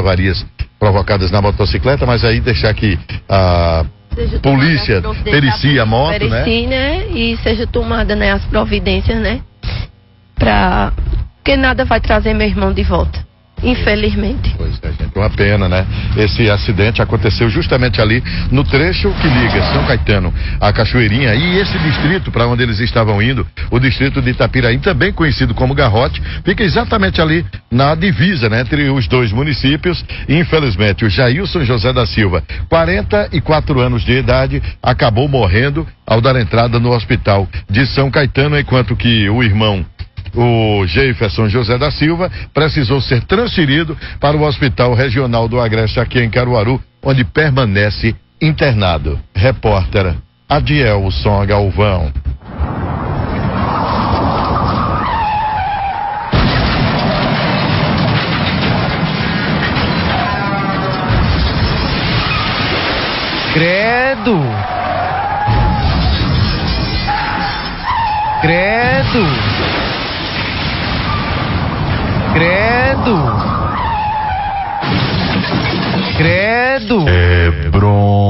avarias provocadas na motocicleta, mas aí deixar que a polícia pericie a moto, né? E seja tomada, né, as providências, né? Porque nada vai trazer meu irmão de volta. Infelizmente. Pois é, gente, uma pena, né? Esse acidente aconteceu justamente ali no trecho que liga São Caetano a Cachoeirinha e esse distrito para onde eles estavam indo, o distrito de Itapiraí, também conhecido como Garrote, fica exatamente ali na divisa, né, entre os dois municípios. E, infelizmente, o Jailson José da Silva, 44 anos de idade, acabou morrendo ao dar entrada no hospital de São Caetano, enquanto que o irmão, o Jefferson José da Silva, precisou ser transferido para o Hospital Regional do Agreste aqui em Caruaru, onde permanece internado. Repórter Adielson Galvão. Credo! Credo! Credo! Credo! É bronca.